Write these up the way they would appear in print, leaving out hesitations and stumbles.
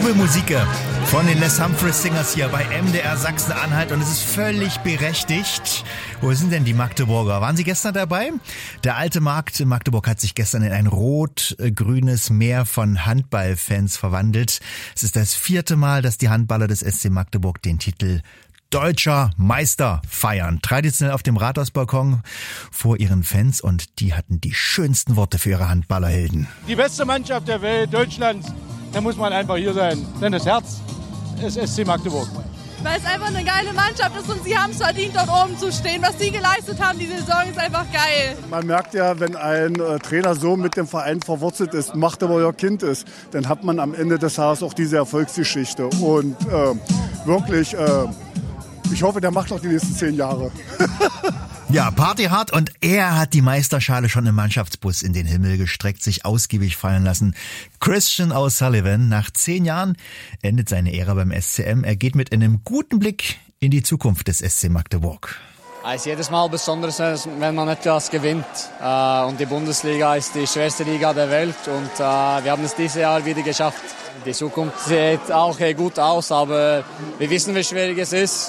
Jubelmusik von den Les Humphreys Singers hier bei MDR Sachsen-Anhalt und es ist völlig berechtigt. Wo sind denn die Magdeburger? Waren Sie gestern dabei? Der alte Markt in Magdeburg hat sich gestern in ein rot-grünes Meer von Handballfans verwandelt. Es ist das 4. Mal, dass die Handballer des SC Magdeburg den Titel Deutscher Meister feiern. Traditionell auf dem Rathausbalkon vor ihren Fans und die hatten die schönsten Worte für ihre Handballerhelden. Die beste Mannschaft der Welt, Deutschlands, da muss man einfach hier sein. Denn das Herz ist SC Magdeburg. Weil es einfach eine geile Mannschaft ist und sie haben es verdient, dort oben zu stehen. Was sie geleistet haben, die Saison ist einfach geil. Man merkt ja, wenn ein Trainer so mit dem Verein verwurzelt ist, Magdeburger Kind ist, dann hat man am Ende des Tages auch diese Erfolgsgeschichte. Und wirklich, ich hoffe, der macht noch die nächsten 10 Jahre. Ja, partyhart und er hat die Meisterschale schon im Mannschaftsbus in den Himmel gestreckt, sich ausgiebig feiern lassen. Christian O'Sullivan, nach 10 Jahren endet seine Ära beim SCM. Er geht mit einem guten Blick in die Zukunft des SC Magdeburg. Es ist jedes Mal besonders, wenn man etwas gewinnt. Und die Bundesliga ist die schwerste Liga der Welt und wir haben es dieses Jahr wieder geschafft. Die Zukunft sieht auch gut aus, aber wir wissen, wie schwierig es ist.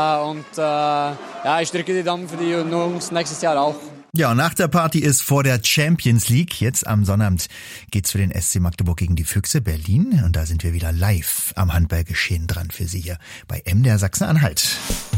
Ich drücke die Daumen für die Jungs nächstes Jahr auch. Ja, und nach der Party ist vor der Champions League. Jetzt am Sonnabend geht's für den SC Magdeburg gegen die Füchse Berlin. Und da sind wir wieder live am Handballgeschehen dran für Sie hier bei MDR Sachsen-Anhalt.